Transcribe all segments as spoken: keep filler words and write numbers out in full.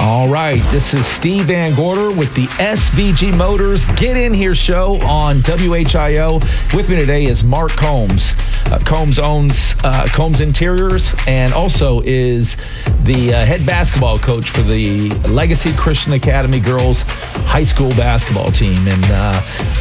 All right, this is Steve Van Gorder with the S V G Motors Get In Here show on W H I O. With me today is Mark Combs. Uh, Combs owns uh, Combs Interiors and also is the uh, head basketball coach for the Legacy Christian Academy girls high school basketball team. And uh,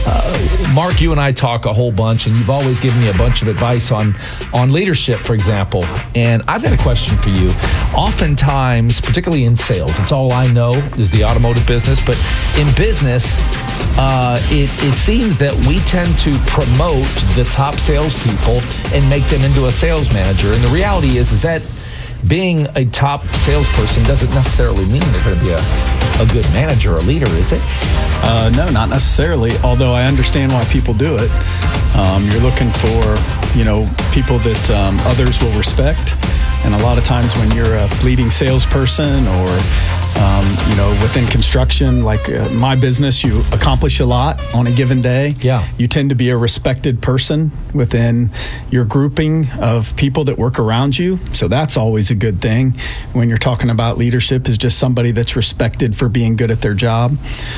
uh, Mark, you and I talk a whole bunch, and you've always given me a bunch of advice on, on leadership, for example. And I've got a question for you. Oftentimes, particularly in sales, it's all I know is the automotive business, but in business, uh, it, it seems that we tend to promote the top salespeople and make them into a sales manager. And the reality is, is that being a top salesperson doesn't necessarily mean they're going to be a, a good manager or leader, is it? Uh, no, not necessarily, although I understand why people do it. Um, you're looking for, you know, people that um, others will respect. And a lot of times when you're a leading salesperson or, um, you know, within construction, like uh, my business, you accomplish a lot on a given day. Yeah. You tend to be a respected person within your grouping of people that work around you. So that's always a good thing when you're talking about leadership, is just somebody that's respected for being good at their job.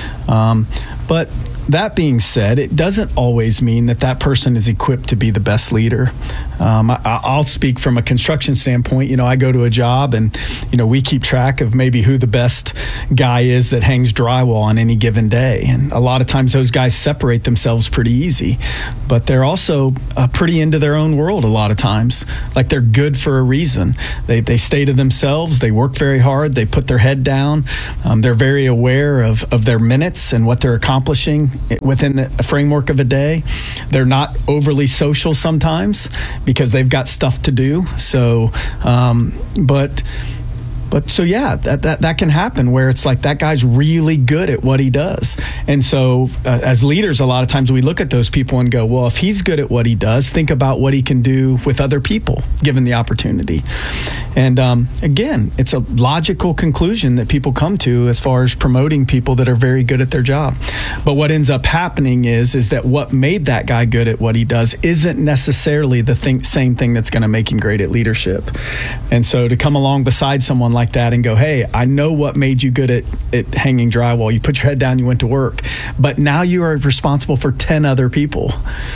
Um, but that being said, it doesn't always mean that that person is equipped to be the best leader. Um, I, I'll speak from a construction standpoint. You know, I go to a job and, you know, we keep track of maybe who the best guy is that hangs drywall on any given day. And a lot of times those guys separate themselves pretty easy, but they're also uh, pretty into their own world a lot of times. Like, they're good for a reason. They, they stay to themselves. They work very hard. They put their head down. Um, they're very aware of, of their minutes and what they're accomplishing within the framework of a day. They're not overly social sometimes because they've got stuff to do. So, um, but, but so yeah, that, that, that can happen where it's like that guy's really good at what he does. And so uh, as leaders, a lot of times we look at those people and go, well, if he's good at what he does, think about what he can do with other people, given the opportunity. And um, again, it's a logical conclusion that people come to as far as promoting people that are very good at their job. But what ends up happening is, is that what made that guy good at what he does isn't necessarily the thing, same thing that's going to make him great at leadership. And so to come along beside someone like that and go, hey, I know what made you good at, at hanging drywall. You put your head down, you went to work, but now you are responsible for ten other people.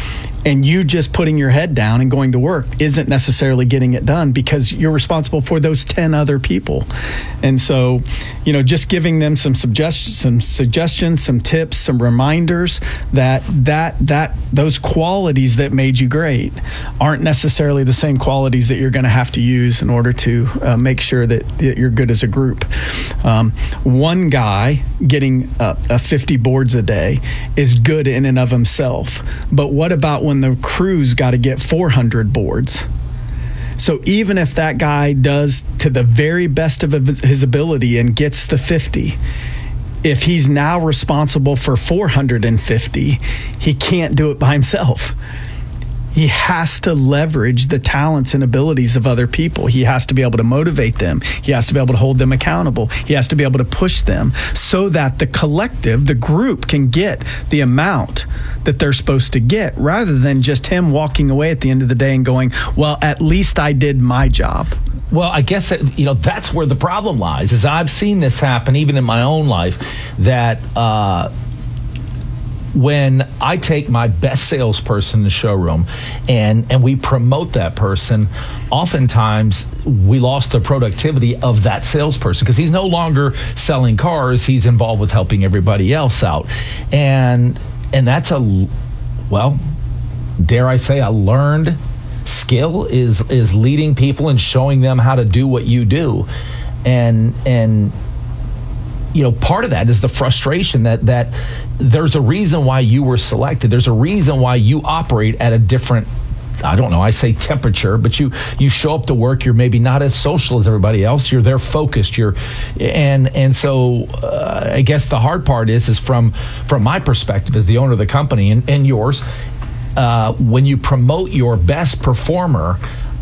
And you just putting your head down and going to work isn't necessarily getting it done because you're responsible for those ten other people. And so, you know, just giving them some suggestions, some suggestions, some tips, some reminders that that that those qualities that made you great aren't necessarily the same qualities that you're going to have to use in order to uh, make sure that you're good as a group. Um, one guy getting uh, uh, fifty boards a day is good in and of himself. But what about when the crew's got to get four hundred boards? So even if that guy does to the very best of his ability and gets the fifty, if he's now responsible for four hundred fifty, he can't do it by himself. He has to leverage the talents and abilities of other people. He has to be able to motivate them. He has to be able to hold them accountable. He has to be able to push them so that the collective, the group, can get the amount that they're supposed to get, rather than just him walking away at the end of the day and going, well, at least I did my job. Well, I guess that, you know, that's where the problem lies, is I've seen this happen even in my own life, that uh, when I take my best salesperson in the showroom and, and we promote that person, oftentimes we lost the productivity of that salesperson because he's no longer selling cars. He's involved with helping everybody else out. And and that's a, well, dare I say, a learned skill, is is leading people and showing them how to do what you do. And and you know, part of that is the frustration that that there's a reason why you were selected. There's a reason why you operate at a different, I don't know, I say temperature, but you you show up to work, you're maybe not as social as everybody else. You're there focused. You're and and so uh, I guess the hard part is is from from my perspective as the owner of the company and, and yours, uh, when you promote your best performer,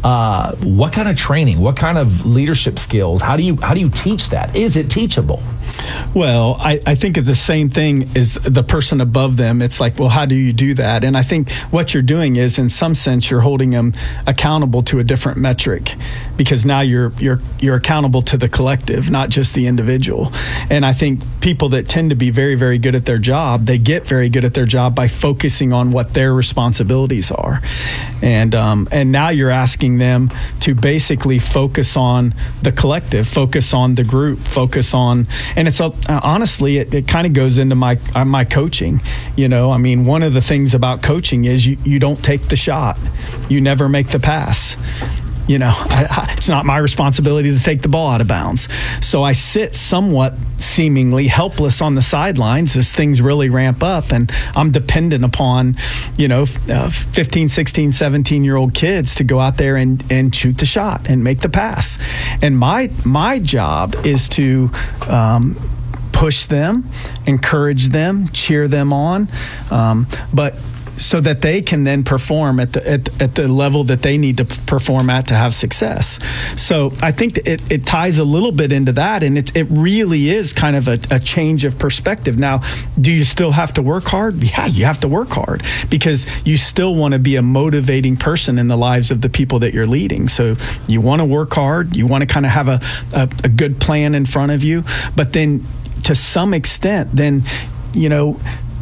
Uh, what kind of training? What kind of leadership skills? How do you how do you teach that? Is it teachable? Well, I, I think of the same thing as the person above them. It's like, well, how do you do that? And I think what you're doing is, in some sense, you're holding them accountable to a different metric, because now you're you're you're accountable to the collective, not just the individual. And I think people that tend to be very, very good at their job, they get very good at their job by focusing on what their responsibilities are. And um, and now you're asking them to basically focus on the collective, focus on the group, focus on, and it's uh, honestly, it, it kind of goes into my uh, my coaching. You know, I mean, one of the things about coaching is you, you don't take the shot, you never make the pass. You know, I, I, it's not my responsibility to take the ball out of bounds. So I sit somewhat seemingly helpless on the sidelines as things really ramp up, and I'm dependent upon, you know, uh, fifteen, sixteen, seventeen-year-old kids to go out there and, and shoot the shot and make the pass. And my my job is to um, push them, encourage them, cheer them on, um, but so that they can then perform at the at, at the level that they need to perform at to have success. So I think that it, it ties a little bit into that, and it, it really is kind of a, a change of perspective. Now, do you still have to work hard? Yeah, you have to work hard, because you still want to be a motivating person in the lives of the people that you're leading. So you want to work hard, you want to kind of have a, a, a good plan in front of you, but then to some extent, then, you know,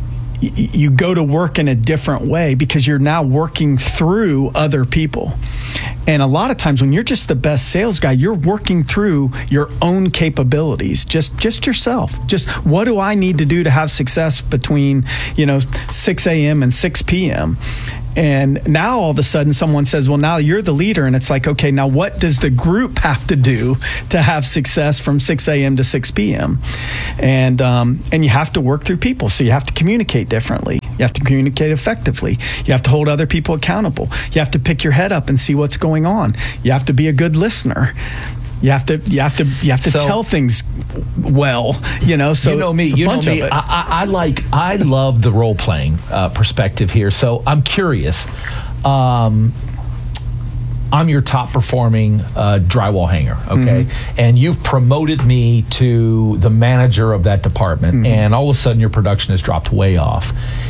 you go to work in a different way, because you're now working through other people. And a lot of times when you're just the best sales guy, you're working through your own capabilities, just just yourself. Just, what do I need to do to have success between, you know, six a.m. and six p.m.? And now all of a sudden someone says, well, now you're the leader. And it's like, okay, now what does the group have to do to have success from six a.m. to six p.m.? And um, and you have to work through people. So you have to communicate differently. You have to communicate effectively. You have to hold other people accountable. You have to pick your head up and see what's going on. You have to be a good listener. You have to, you have to, you have to so, tell things well, you know. So you know me, you know me. I, I, I like, I love the role playing uh, perspective here. So I'm curious. Um, I'm your top performing uh, drywall hanger, okay? Mm-hmm. And you've promoted me to the manager of that department, mm-hmm. and all of a sudden your production has dropped way off.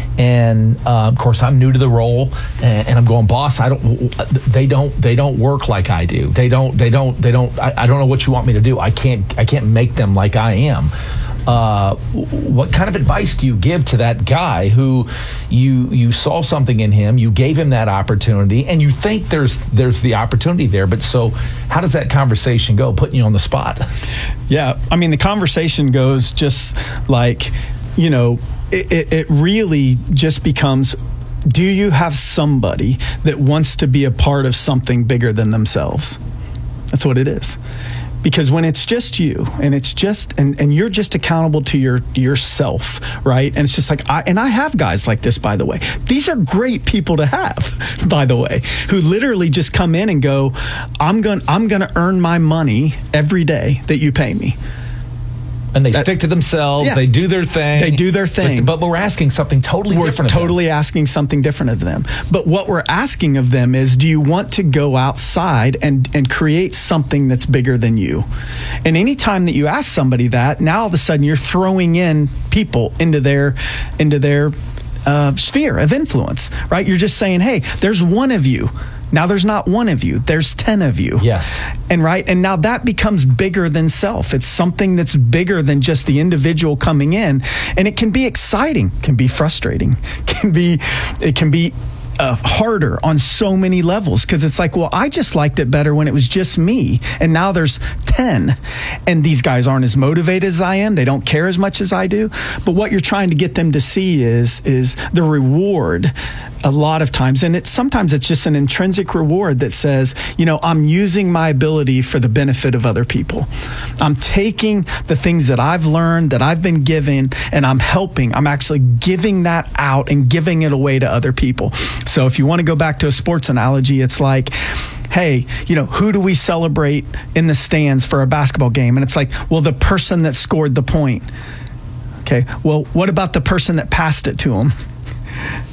And uh, of course, I'm new to the role, and, and I'm going, boss. I don't. They don't. They don't work like I do. They don't. They don't. They don't. I, I don't know what you want me to do. I can't. I can't make them like I am. Uh, what kind of advice do you give to that guy who you you saw something in him, you gave him that opportunity, and you think there's there's the opportunity there, but so how does that conversation go, putting you on the spot? Yeah, I mean, the conversation goes just like, you know, it, it, it really just becomes, do you have somebody that wants to be a part of something bigger than themselves? That's what it is. Because when it's just you, and it's just, and, and you're just accountable to your yourself, right? And it's just like, I, and I have guys like this, by the way. These are great people to have, by the way, who literally just come in and go, I'm going, I'm going to earn my money every day that you pay me. And they that, stick to themselves. Yeah. They do their thing. They do their thing. But, but we're asking something totally we're different. We're totally asking something different of them. But what we're asking of them is, do you want to go outside and, and create something that's bigger than you? And anytime that you ask somebody that, now all of a sudden you're throwing in people into their into their uh, sphere of influence, right? You're just saying, hey, there's one of you. Now there's not one of you, there's ten of you. Yes. And right, and now that becomes bigger than self. It's something that's bigger than just the individual coming in. And it can be exciting, can be frustrating, can be, it can be uh, harder on so many levels, because it's like, well, I just liked it better when it was just me, and now there's ten, and these guys aren't as motivated as I am. They don't care as much as I do. But what you're trying to get them to see is is the reward. A lot of times, and it's sometimes it's just an intrinsic reward that says, you know, I'm using my ability for the benefit of other people. I'm taking the things that I've learned, that I've been given, and I'm helping. I'm actually giving that out and giving it away to other people. So if you want to go back to a sports analogy, it's like, hey, you know, who do we celebrate in the stands for a basketball game? And it's like, well, the person that scored the point. Okay, well, what about the person that passed it to him?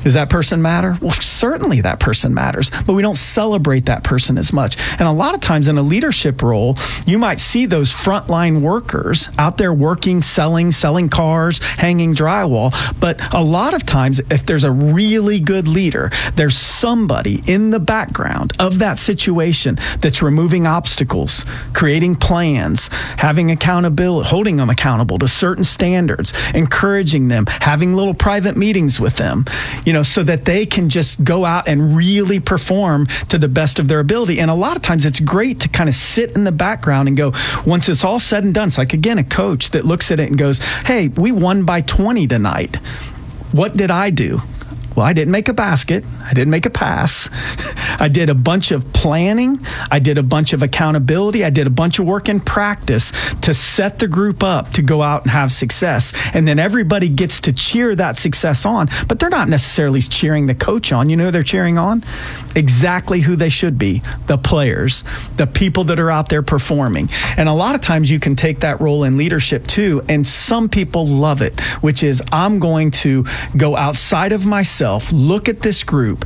Does that person matter? Well, certainly that person matters, but we don't celebrate that person as much. And a lot of times in a leadership role, you might see those frontline workers out there working, selling, selling cars, hanging drywall. But a lot of times, if there's a really good leader, there's somebody in the background of that situation that's removing obstacles, creating plans, having accountability, holding them accountable to certain standards, encouraging them, having little private meetings with them. You know, so that they can just go out and really perform to the best of their ability. And a lot of times it's great to kind of sit in the background and go, once it's all said and done, it's like, again, a coach that looks at it and goes, hey, we won by twenty tonight. What did I do? Well, I didn't make a basket. I didn't make a pass. I did a bunch of planning. I did a bunch of accountability. I did a bunch of work in practice to set the group up to go out and have success. And then everybody gets to cheer that success on, but they're not necessarily cheering the coach on. You know who they're cheering on? Exactly who they should be, the players, the people that are out there performing. And a lot of times you can take that role in leadership too, and some people love it, which is I'm going to go outside of myself, look at this group,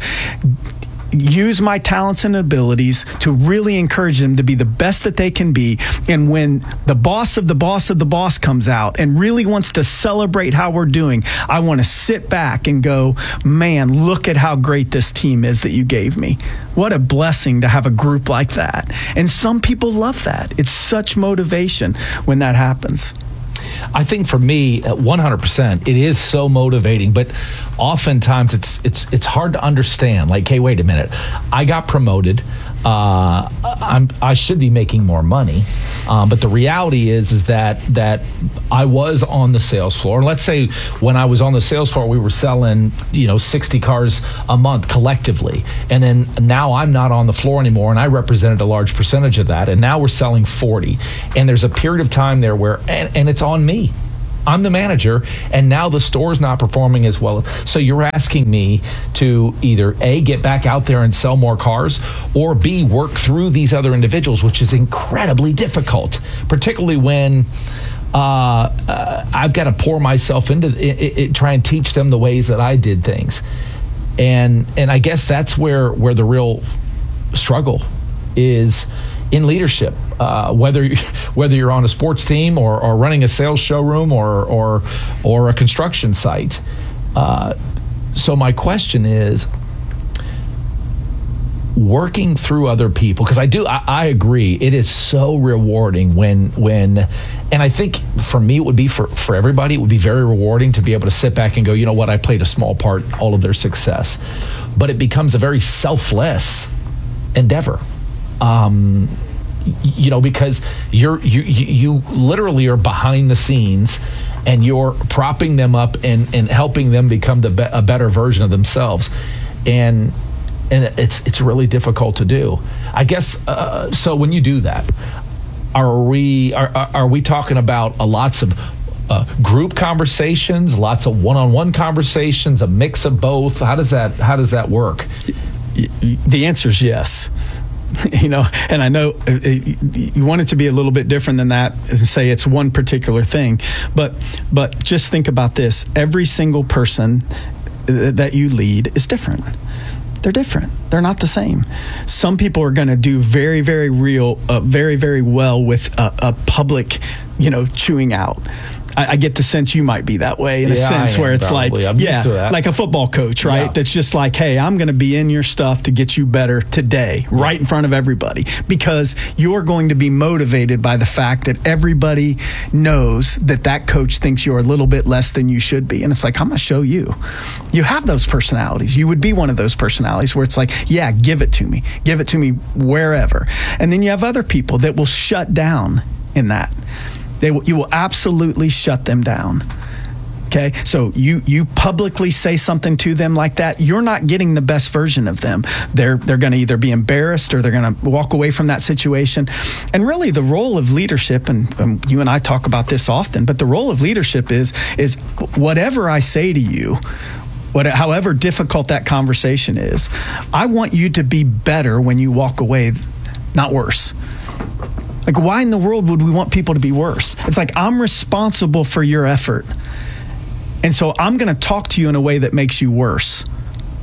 use my talents and abilities to really encourage them to be the best that they can be. And when the boss of the boss of the boss comes out and really wants to celebrate how we're doing, I want to sit back and go, man, look at how great this team is that you gave me. What a blessing to have a group like that. And some people love that. It's such motivation when that happens. I think for me, one hundred percent, it is so motivating, but oftentimes it's it's it's hard to understand. Like, hey, wait a minute, I got promoted. Uh, I'm I should be making more money, um, but the reality is is that that I was on the sales floor. And let's say when I was on the sales floor, we were selling you know sixty cars a month collectively, and then now I'm not on the floor anymore, and I represented a large percentage of that, and now we're selling forty. And there's a period of time there where, and, and it's on me. I'm the manager, and now the store's not performing as well. So you're asking me to either A, get back out there and sell more cars, or B, work through these other individuals, which is incredibly difficult, particularly when uh, uh, I've got to pour myself into it, it, it, try and teach them the ways that I did things. And and I guess that's where, where the real struggle is in leadership, uh, whether whether you're on a sports team or, or running a sales showroom or or or a construction site. Uh, so my question is, working through other people, because I do I, I agree, it is so rewarding when when, and I think for me it would be for for everybody it would be very rewarding to be able to sit back and go, you know what, I played a small part in all of their success, but it becomes a very selfless endeavor. Um, you know, because you're you you literally are behind the scenes, and you're propping them up and, and helping them become the be- a better version of themselves, and and it's it's really difficult to do. I guess uh, so. When you do that, are we are are we talking about a lots of uh, group conversations, lots of one-on-one conversations, a mix of both? How does that how does that work? The answer is yes. You know, and I know you want it to be a little bit different than that, and say it's one particular thing, but but just think about this. Every single person that you lead is different. They're different. They're not the same. Some people are going to do very, very real, uh, very, very well with a, a public, you know, chewing out. I, I get the sense you might be that way in yeah, a sense where it's probably. like, I'm yeah, like a football coach, right? Yeah. That's just like, hey, I'm going to be in your stuff to get you better today, yeah. right in front of everybody, because you're going to be motivated by the fact that everybody knows that that coach thinks you're a little bit less than you should be. And it's like, I'm going to show you. You have those personalities. You would be one of those personalities where it's like, yeah, give it to me. Give it to me wherever. And then you have other people that will shut down in that. They will, you will absolutely shut them down. Okay, so you you publicly say something to them like that, you're not getting the best version of them. They're they're going to either be embarrassed or they're going to walk away from that situation. And really, the role of leadership, and, and you and I talk about this often, but the role of leadership is is whatever I say to you, what, however difficult that conversation is, I want you to be better when you walk away, not worse. Like, why in the world would we want people to be worse? It's like, I'm responsible for your effort. And so I'm going to talk to you in a way that makes you worse.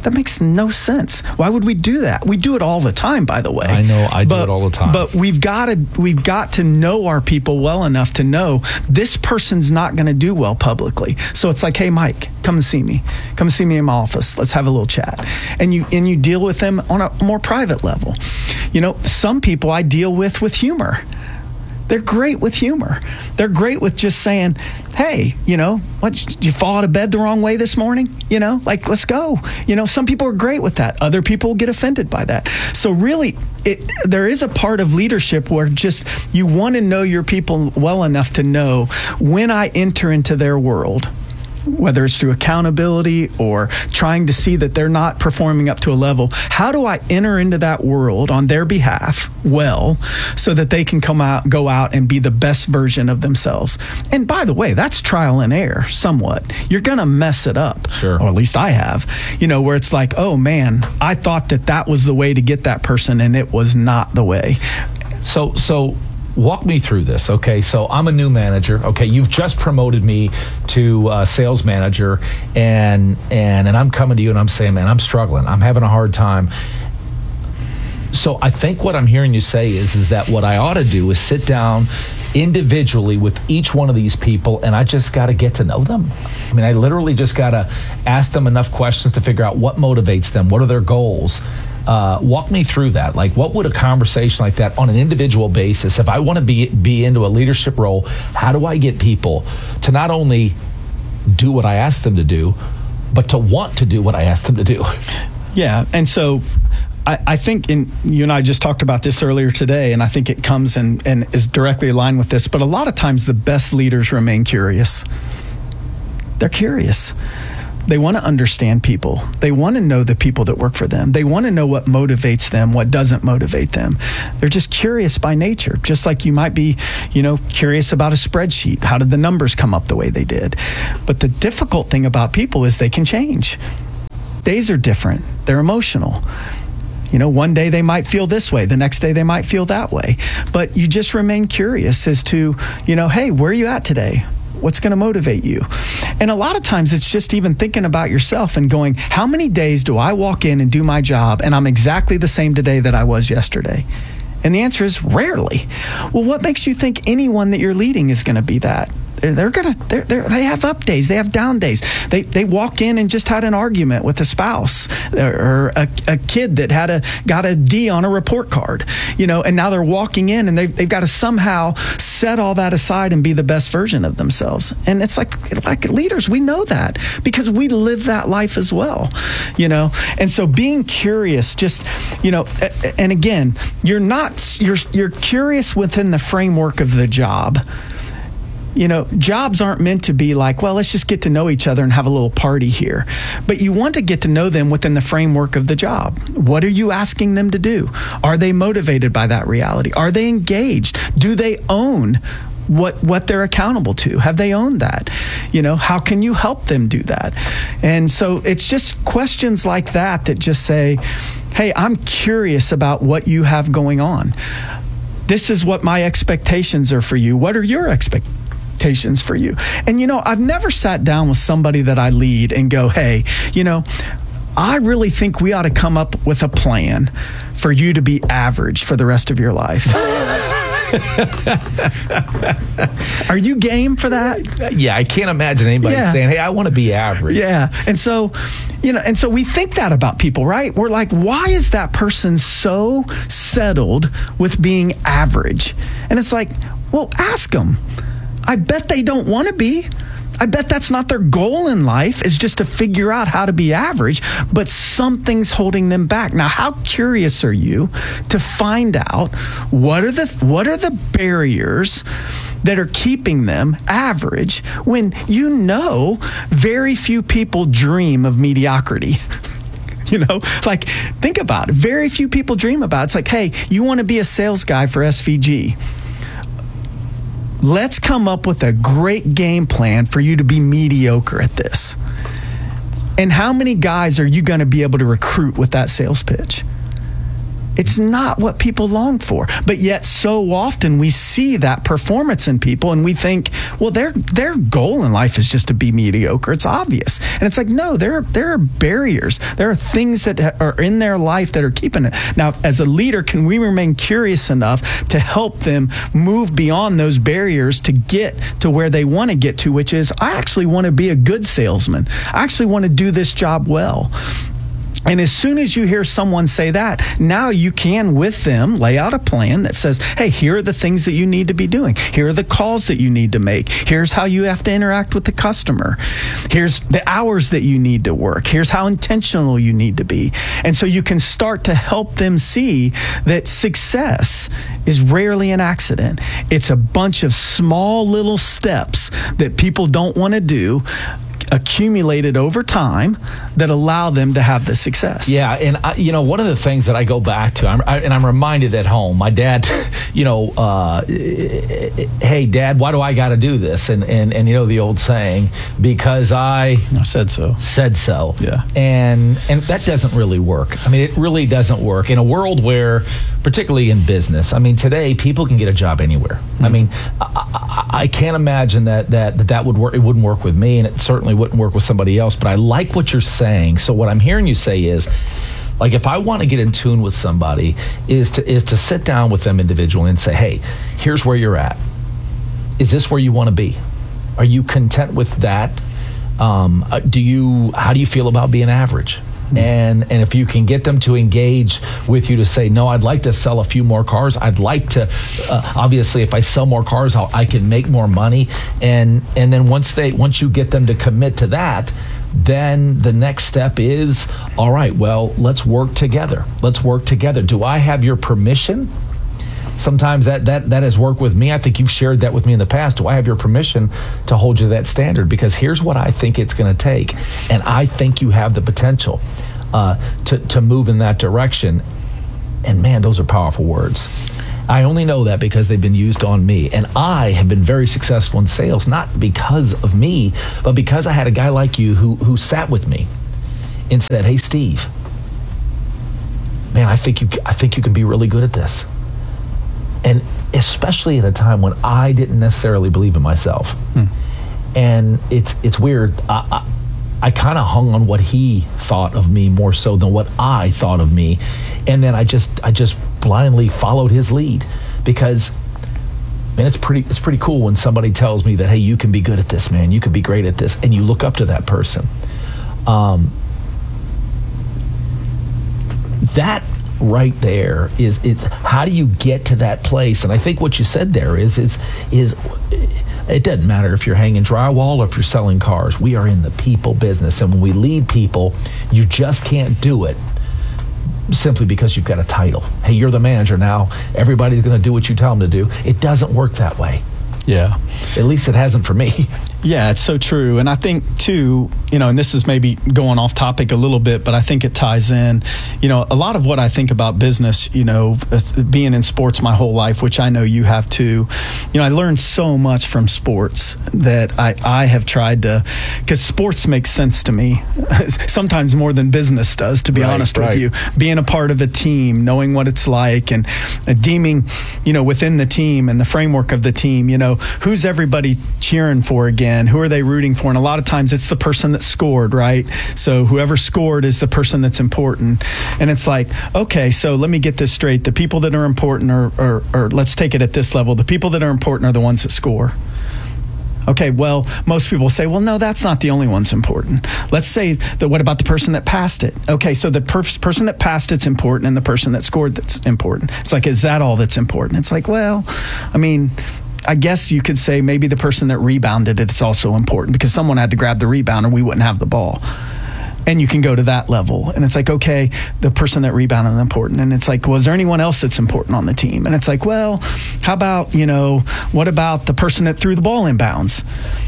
That makes no sense. Why would we do that? We do it all the time, by the way. I know, I but, do it all the time. But we've got to we've got to know our people well enough to know this person's not going to do well publicly. So it's like, hey, Mike, come and see me. Come and see me in my office. Let's have a little chat. And you and you deal with them on a more private level. You know, some people I deal with with humor. They're great with humor. They're great with just saying, hey, you know, what, did you fall out of bed the wrong way this morning? You know, like, let's go. You know, some people are great with that. Other people get offended by that. So really, it, there is a part of leadership where just you want to know your people well enough to know when I enter into their world, whether it's through accountability or trying to see that they're not performing up to a level, how do I enter into that world on their behalf well so that they can come out, go out and be the best version of themselves? And by the way, that's trial and error somewhat. You're going to mess it up. Sure. Or at least I have, you know, where it's like, oh man, I thought that that was the way to get that person and it was not the way. So, so, walk me through this. Okay, so I'm a new manager. Okay, you've just promoted me to uh, sales manager, and and and I'm coming to you and I'm saying, man, I'm struggling. I'm having a hard time. So I think what I'm hearing you say is is that what I ought to do is sit down individually with each one of these people, and I just got to get to know them. I mean, I literally just got to ask them enough questions to figure out what motivates them, what are their goals. Uh, walk me through that. Like, what would a conversation like that on an individual basis, if I want to be be into a leadership role, how do I get people to not only do what I ask them to do, but to want to do what I ask them to do? Yeah, and so I, I think, in, you and I just talked about this earlier today, and I think it comes and, and is directly aligned with this, but a lot of times the best leaders remain curious. They're curious. They want to understand people. They want to know the people that work for them. They want to know what motivates them, what doesn't motivate them. They're just curious by nature, just like you might be, you know, curious about a spreadsheet. How did the numbers come up the way they did? But the difficult thing about people is they can change. Days are different. They're emotional. You know, one day they might feel this way. The next day they might feel that way. But you just remain curious as to, you know, hey, where are you at today? What's going to motivate you? And a lot of times it's just even thinking about yourself and going, how many days do I walk in and do my job and I'm exactly the same today that I was yesterday? And the answer is rarely. Well, what makes you think anyone that you're leading is going to be that? They're, they're gonna. They're, they're, they have up days. They have down days. They they walk in and just had an argument with a spouse or a, a kid that had a got a D on a report card. You know, and now they're walking in and they've they've got to somehow set all that aside and be the best version of themselves. And it's like like leaders, we know that because we live that life as well. You know, and so being curious, just you know, and again, you're not you're you're curious within the framework of the job. You know, jobs aren't meant to be like, well, let's just get to know each other and have a little party here. But you want to get to know them within the framework of the job. What are you asking them to do? Are they motivated by that reality? Are they engaged? Do they own what what they're accountable to? Have they owned that? You know, how can you help them do that? And so it's just questions like that that just say, hey, I'm curious about what you have going on. This is what my expectations are for you. What are your expectations for you? And, you know, I've never sat down with somebody that I lead and go, hey, you know, I really think we ought to come up with a plan for you to be average for the rest of your life. Are you game for that? Yeah, I can't imagine anybody yeah. saying, hey, I want to be average. Yeah. And so, you know, and so we think that about people, right? We're like, why is that person so settled with being average? And it's like, well, ask them. I bet they don't want to be. I bet that's not their goal in life, is just to figure out how to be average, but something's holding them back. Now, how curious are you to find out what are the what are the barriers that are keeping them average when you know very few people dream of mediocrity? You know, like, think about it. Very few people dream about it. It's like, hey, you want to be a sales guy for S V G. Let's come up with a great game plan for you to be mediocre at this. And how many guys are you going to be able to recruit with that sales pitch? It's not what people long for. But yet so often we see that performance in people and we think, well, their their goal in life is just to be mediocre. It's obvious. And it's like, no, there, there are barriers. There are things that are in their life that are keeping it. Now, as a leader, can we remain curious enough to help them move beyond those barriers to get to where they want to get to, which is, I actually want to be a good salesman. I actually want to do this job well. And as soon as you hear someone say that, now you can, with them, lay out a plan that says, hey, here are the things that you need to be doing. Here are the calls that you need to make. Here's how you have to interact with the customer. Here's the hours that you need to work. Here's how intentional you need to be. And so you can start to help them see that success is rarely an accident. It's a bunch of small little steps that people don't want to do, accumulated over time, that allow them to have the success. Yeah, and I, you know, one of the things that I go back to, I'm, I, and I'm reminded at home, my dad, you know, uh, hey, Dad, why do I got to do this? And, and and you know the old saying, because I, I said so. Said so. Yeah. And and that doesn't really work. I mean, it really doesn't work in a world where, particularly in business, I mean, today people can get a job anywhere. Mm-hmm. I mean, I, I, I can't imagine that, that that that would work. It wouldn't work with me, and it certainly wouldn't work with somebody else. But I like what you're saying. So what I'm hearing you say is, like, if I want to get in tune with somebody, is to is to sit down with them individually and say, hey, here's where you're at. Is this where you want to be? Are you content with that? Um, do you? How do you feel about being average? And and if you can get them to engage with you to say, no, I'd like to sell a few more cars. I'd like to, uh, obviously, if I sell more cars, I'll, I can make more money. And and then once they once you get them to commit to that, then the next step is, all right, well, let's work together. Let's work together. Do I have your permission? Sometimes that, that, that has worked with me. I think you've shared that with me in the past. Do I have your permission to hold you to that standard? Because here's what I think it's going to take. And I think you have the potential uh, to, to move in that direction. And man, those are powerful words. I only know that because they've been used on me. And I have been very successful in sales, not because of me, but because I had a guy like you who, who sat with me and said, hey, Steve, man, I think you, I think you can be really good at this. And especially at a time when I didn't necessarily believe in myself. Hmm. And it's it's weird. I, I, I kind of hung on what he thought of me more so than what I thought of me. And then I just I just blindly followed his lead, because, man, it's pretty it's pretty cool when somebody tells me that, hey, you can be good at this, man. You can be great at this. And you look up to that person. Um, that right there is it's how do you get to that place? And I think what you said there is is is it doesn't matter if you're hanging drywall or if you're selling cars. We are in the people business, and when we lead people, you just can't do it simply because you've got a title. Hey, you're the manager now, everybody's going to do what you tell them to do. It doesn't work that way. Yeah. At least it hasn't for me. Yeah, it's so true. And I think, too, you know, and this is maybe going off topic a little bit, but I think it ties in. You know, a lot of what I think about business, you know, being in sports my whole life, which I know you have too, you know, I learned so much from sports that I, I have tried to, because sports makes sense to me, sometimes more than business does, to be right, honest right. with you. Being a part of a team, knowing what it's like, and, and deeming, you know, within the team and the framework of the team, you know, who's everybody cheering for again? Who are they rooting for? And a lot of times it's the person that scored, right? So whoever scored is the person that's important. And it's like, okay, so let me get this straight. The people that are important are, or, or let's take it at this level. The people that are important are the ones that score. Okay, well, most people say, well, no, that's not the only one's important. Let's say that what about the person that passed it? Okay, so the per- person that passed it's important, and the person that scored that's important. It's like, is that all that's important? It's like, well, I mean, I guess you could say maybe the person that rebounded it is also important, because someone had to grab the rebound or we wouldn't have the ball. And you can go to that level. And it's like, okay, the person that rebounded is important. And it's like, well, is there anyone else that's important on the team? And it's like, well, how about, you know, what about the person that threw the ball in bounds?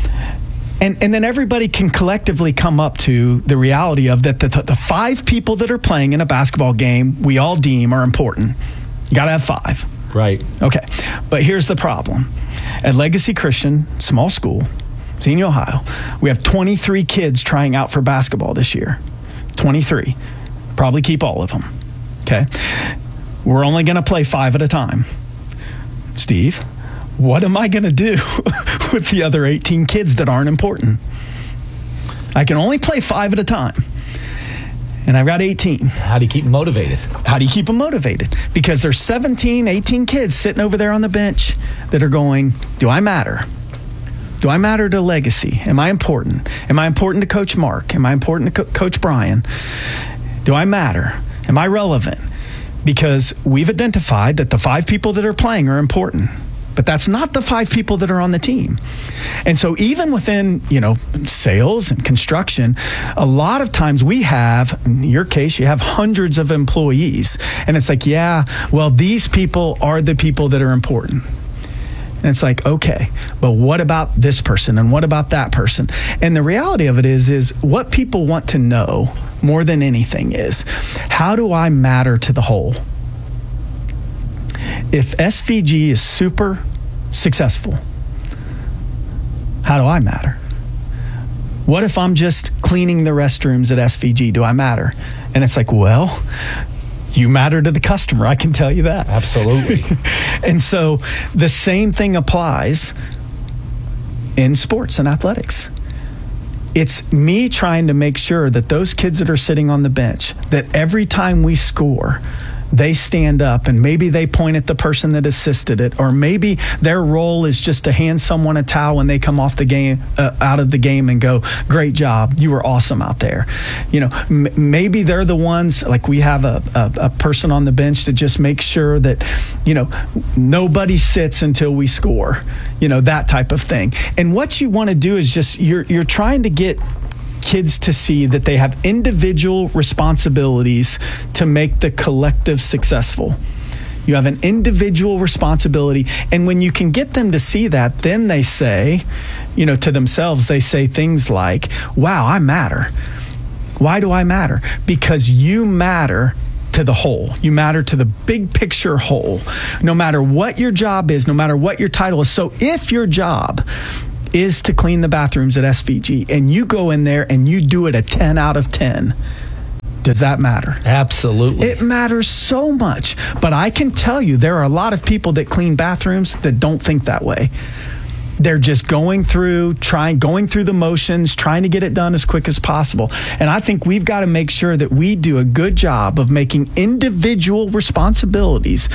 And and then everybody can collectively come up to the reality of that the, the five people that are playing in a basketball game we all deem are important. You got to have five. Right. Okay. But here's the problem. At Legacy Christian, small school, Xenia, Ohio, we have twenty-three kids trying out for basketball this year. twenty-three. Probably keep all of them. Okay. we're only going to play five at a time. Steve, what am I going to do with the other eighteen kids that aren't important? I can only play five at a time. And I've got eighteen. How do you keep them motivated? How do you keep them motivated? Because there's seventeen, eighteen kids sitting over there on the bench that are going, do I matter? Do I matter to Legacy? Am I important? Am I important to Coach Mark? Am I important to Co- Coach Brian? Do I matter? Am I relevant? Because we've identified that the five people that are playing are important. But that's not the five people that are on the team. And so even within, you know, sales and construction, a lot of times we have, in your case, you have hundreds of employees. And it's like, yeah, well, these people are the people that are important. And it's like, okay, but what about this person and what about that person? And the reality of it is, is what people want to know more than anything is, how do I matter to the whole? If S V G is super successful, how do I matter? What if I'm just cleaning the restrooms at S V G? Do I matter? And it's like, well, you matter to the customer, I can tell you that. Absolutely. And so the same thing applies in sports and athletics. It's me trying to make sure that those kids that are sitting on the bench, that every time we score, they stand up and maybe they point at the person that assisted it, or maybe their role is just to hand someone a towel when they come off the game, uh, out of the game, and go, great job, you were awesome out there. You know, m- maybe they're the ones, like we have a, a, a person on the bench that just makes sure that, you know, nobody sits until we score, you know, that type of thing. And what you want to do is just, you're you're trying to get kids to see that they have individual responsibilities to make the collective successful. You have an individual responsibility. And when you can get them to see that, then they say, you know, to themselves, they say things like, wow, I matter. Why do I matter? Because you matter to the whole. You matter to the big picture whole. No matter what your job is, no matter what your title is. So if your job is to clean the bathrooms at S V G, and you go in there and you do it a ten out of ten, does that matter? Absolutely. It matters so much. But I can tell you, there are a lot of people that clean bathrooms that don't think that way. They're just going through, trying, going through the motions, trying to get it done as quick as possible. And I think we've got to make sure that we do a good job of making individual responsibilities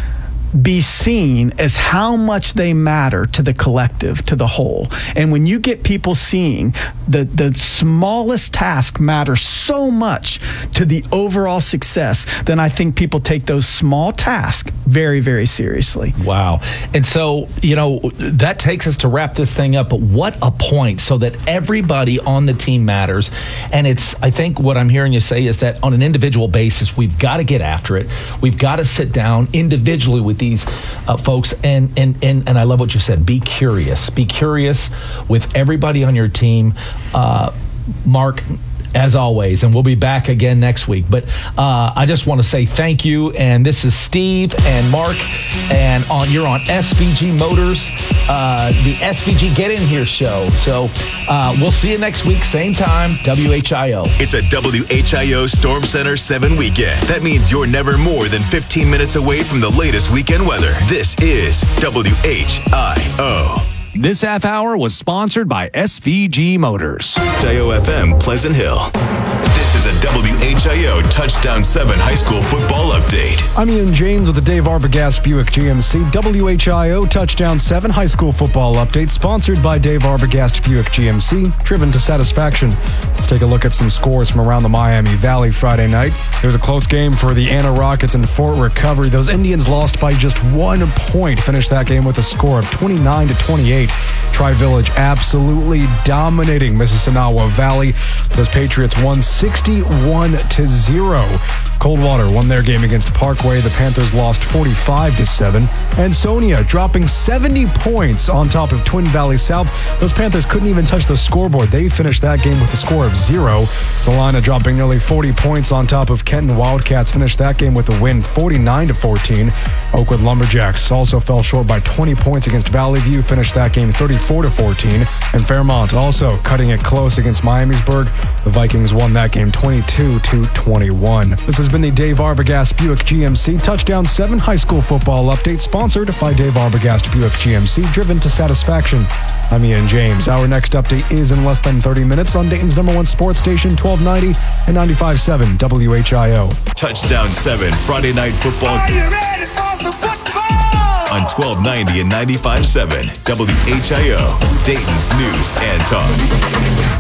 be seen as how much they matter to the collective, to the whole. And when you get people seeing the, the smallest task matter so much to the overall success, then I think people take those small tasks very, very seriously. Wow. And so, you know, that takes us to wrap this thing up. But what a point, so that everybody on the team matters. And it's, I think what I'm hearing you say is that on an individual basis, we've got to get after it. We've got to sit down individually with these uh, folks, and, and and and I love what you said. Be curious. Be curious with everybody on your team. Uh, Mark, as always, and we'll be back again next week. But uh, I just want to say thank you. And this is Steve and Mark, and on you're on S V G Motors, uh, the S V G Get In Here show. So uh, we'll see you next week, same time, W H I O. It's a W H I O Storm Center seven weekend. That means you're never more than fifteen minutes away from the latest weekend weather. This is W H I O. This half hour was sponsored by S V G Motors. W H I O F M Pleasant Hill. This is a W H I O Touchdown seven high school football update. I'm Ian James with the Dave Arbogast Buick G M C W H I O Touchdown seven high school football update, sponsored by Dave Arbogast Buick G M C, driven to satisfaction. Let's take a look at some scores from around the Miami Valley Friday night. It was a close game for the Anna Rockets and Fort Recovery. Those Indians lost by just one point, finished that game with a score of twenty-nine to twenty-eight. Tri-Village absolutely dominating Mississinewa Valley. Those Patriots won sixty-one to zero. Coldwater won their game against Parkway. The Panthers lost forty-five to seven. And Sonia dropping seventy points on top of Twin Valley South. Those Panthers couldn't even touch the scoreboard. They finished that game with a score of zero. Salina dropping nearly forty points on top of Kenton Wildcats. Finished that game with a win, forty-nine to fourteen. Oakwood Lumberjacks also fell short by twenty points against Valley View. Finished that game thirty-four to fourteen. And Fairmont also cutting it close against Miamisburg. The Vikings won that game twenty-two to twenty-one. This is has been the Dave Arbogast Buick G M C Touchdown seven High School Football Update, sponsored by Dave Arbogast Buick G M C, driven to satisfaction. I'm Ian James. Our next update is in less than thirty minutes on Dayton's number one sports station, twelve ninety and ninety-five point seven W H I O. Touchdown seven Friday Night Football. Are you ready for some football? On twelve ninety and ninety-five point seven W H I O, Dayton's News and Talk.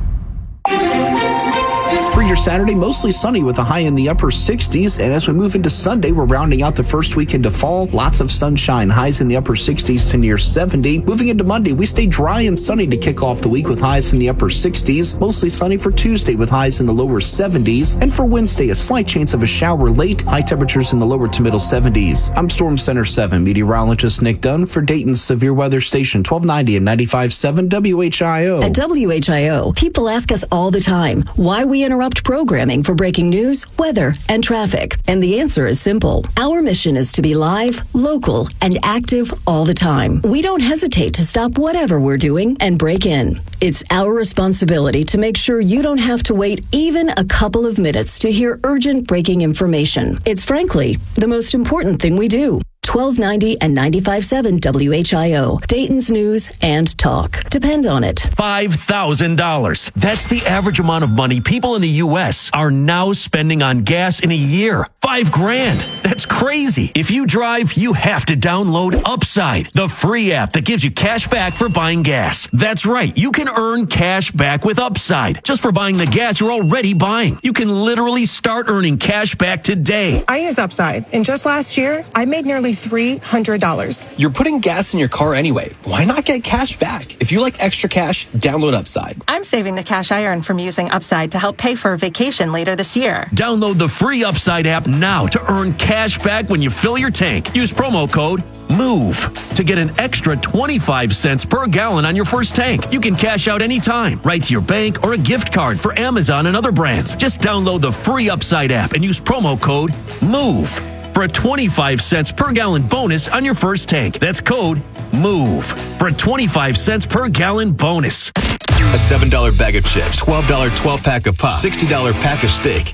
For your Saturday, mostly sunny with a high in the upper sixties. And as we move into Sunday, we're rounding out the first weekend of fall. Lots of sunshine, highs in the upper sixties to near seventy. Moving into Monday, we stay dry and sunny to kick off the week with highs in the upper sixties. Mostly sunny for Tuesday with highs in the lower seventies. And for Wednesday, a slight chance of a shower late. High temperatures in the lower to middle seventies. I'm Storm Center seven meteorologist Nick Dunn for Dayton's Severe Weather Station, twelve ninety and ninety-five point seven W H I O. At W H I O, people ask us all the time why we interrupt programming for breaking news, weather, and traffic. And the answer is simple. Our mission is to be live, local, and active all the time. We don't hesitate to stop whatever we're doing and break in. It's our responsibility to make sure you don't have to wait even a couple of minutes to hear urgent breaking information. It's frankly the most important thing we do. twelve ninety and ninety-five point seven W H I O, Dayton's News and Talk. Depend on it. five thousand dollars. That's the average amount of money people in the U S are now spending on gas in a year. Five grand. That's crazy. If you drive, you have to download Upside, the free app that gives you cash back for buying gas. That's right. You can earn cash back with Upside just for buying the gas you're already buying. You can literally start earning cash back today. I use Upside, and just last year, I made nearly three hundred dollars. You're putting gas in your car anyway. Why not get cash back? If you like extra cash, download Upside. I'm saving the cash I earn from using Upside to help pay for a vacation later this year. Download the free Upside app now to earn cash back when you fill your tank. Use promo code MOVE to get an extra twenty-five cents per gallon on your first tank. You can cash out anytime, right to your bank or a gift card for Amazon and other brands. Just download the free Upside app and use promo code MOVE for a twenty-five cents per gallon bonus on your first tank. That's code MOVE for a twenty-five cents per gallon bonus. A seven dollar bag of chips, twelve dollar twelve pack of pop, sixty dollar pack of steak.